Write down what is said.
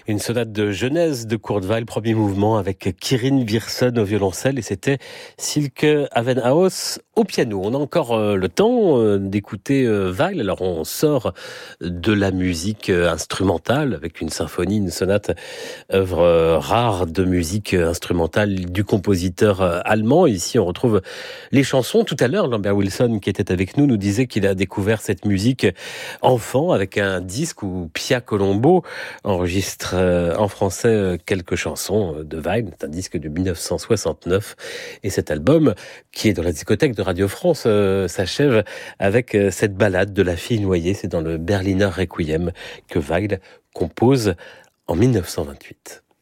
Une sonate de Genèse de Kurt Weill, premier mouvement avec Kirin Virson au violoncelle, et c'était Silke Avenhaus au piano. On a encore le temps d'écouter Weill. Alors on sort de la musique instrumentale avec une symphonie, une sonate, œuvre rare de musique instrumentale du compositeur allemand. Ici on retrouve les chansons. Tout à l'heure, Lambert Wilson, qui était avec nous disait qu'il a découvert cette musique enfant avec un disque où Pia Colombo enregistre en français quelques chansons de Weill. C'est un disque de 1969, et cet album, qui est dans la discothèque de Radio France, s'achève avec cette ballade de la fille noyée. C'est dans le Berliner Requiem que Weill compose en 1928.